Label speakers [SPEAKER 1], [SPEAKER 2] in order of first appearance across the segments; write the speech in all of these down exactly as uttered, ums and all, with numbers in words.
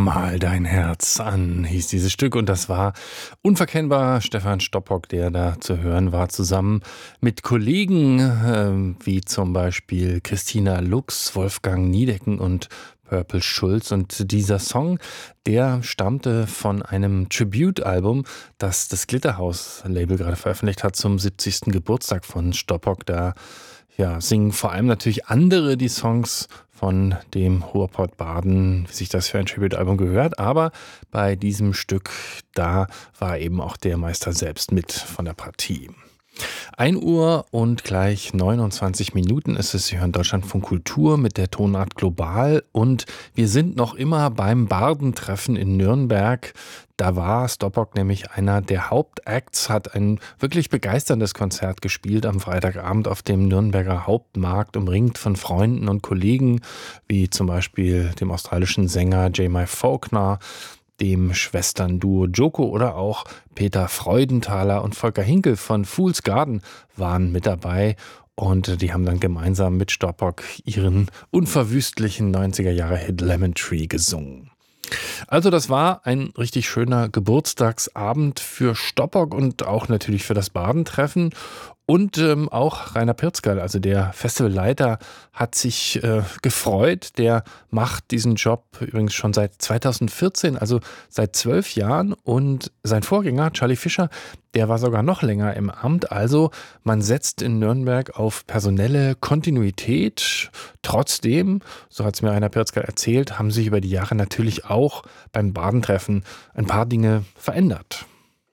[SPEAKER 1] Mal dein Herz an, hieß dieses Stück. Und das war unverkennbar Stefan Stoppock, der da zu hören war, zusammen mit Kollegen äh, wie zum Beispiel Christina Lux, Wolfgang Niedecken und Purple Schulz. Und dieser Song, der stammte von einem Tribute-Album, das das Glitterhouse-Label gerade veröffentlicht hat zum siebzigsten Geburtstag von Stoppock. Da ja, singen vor allem natürlich andere die Songs von dem Ruhrpott-Baden, wie sich das für ein Tribute-Album gehört. Aber bei diesem Stück, da war eben auch der Meister selbst mit von der Partie. ein Uhr und gleich neunundzwanzig Minuten ist es. Sie hören Deutschlandfunk Kultur mit der Tonart Global. Und wir sind noch immer beim Bardentreffen in Nürnberg. Da war Stoppock nämlich einer der Hauptacts, hat ein wirklich begeisterndes Konzert gespielt am Freitagabend auf dem Nürnberger Hauptmarkt, umringt von Freunden und Kollegen, wie zum Beispiel dem australischen Sänger Jamie Faulkner, dem Schwesternduo Joko oder auch Peter Freudenthaler und Volker Hinkel von Fool's Garden waren mit dabei. Und die haben dann gemeinsam mit Stoppock ihren unverwüstlichen neunziger-Jahre-Hit Lemon Tree gesungen. Also das war ein richtig schöner Geburtstagsabend für Stoppock und auch natürlich für das Badentreffen. Und ähm, auch Rainer Pirzgerl, also der Festivalleiter, hat sich äh, gefreut. Der macht diesen Job übrigens schon seit zweitausendvierzehn, also seit zwölf Jahren. Und sein Vorgänger, Charlie Fischer, der war sogar noch länger im Amt. Also man setzt in Nürnberg auf personelle Kontinuität. Trotzdem, so hat es mir Rainer Pirzgerl erzählt, haben sich über die Jahre natürlich auch beim Badentreffen ein paar Dinge verändert.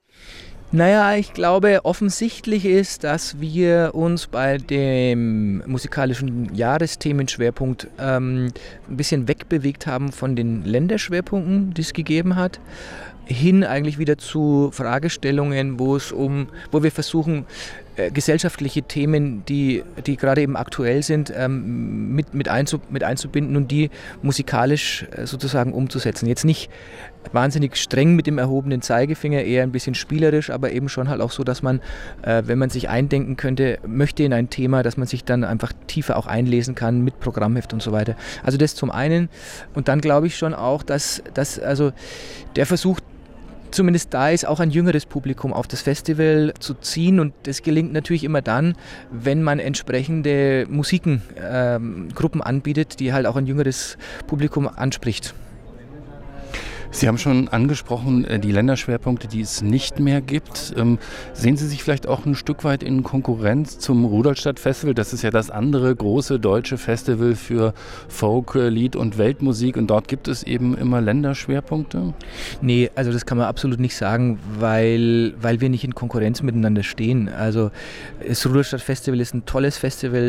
[SPEAKER 2] Naja, ich glaube, offensichtlich ist, dass wir uns bei dem musikalischen Jahresthemenschwerpunkt ähm, ein bisschen wegbewegt haben von den Länderschwerpunkten, die es gegeben hat, hin eigentlich wieder zu Fragestellungen, wo es um, wo wir versuchen, äh, gesellschaftliche Themen, die, die gerade eben aktuell sind, ähm, mit, mit, einzu, mit einzubinden und die musikalisch äh, sozusagen umzusetzen. Jetzt nicht wahnsinnig streng mit dem erhobenen Zeigefinger, eher ein bisschen spielerisch, aber eben schon halt auch so, dass man, äh, wenn man sich eindenken könnte, möchte in ein Thema, dass man sich dann einfach tiefer auch einlesen kann mit Programmheft und so weiter. Also das zum einen. Und dann glaube ich schon auch, dass, dass also der Versuch zumindest da ist, auch ein jüngeres Publikum auf das Festival zu ziehen. Und das gelingt natürlich immer dann, wenn man entsprechende Musikengruppen ähm, anbietet, die halt auch ein jüngeres Publikum anspricht.
[SPEAKER 1] Sie haben schon angesprochen, die Länderschwerpunkte, die es nicht mehr gibt. Sehen Sie sich vielleicht auch ein Stück weit in Konkurrenz zum Rudolstadt Festival? Das ist ja das andere große deutsche Festival für Folk, Lied und Weltmusik. Und dort gibt es eben immer Länderschwerpunkte?
[SPEAKER 2] Nee, also das kann man absolut nicht sagen, weil, weil wir nicht in Konkurrenz miteinander stehen. Also das Rudolstadt Festival ist ein tolles Festival.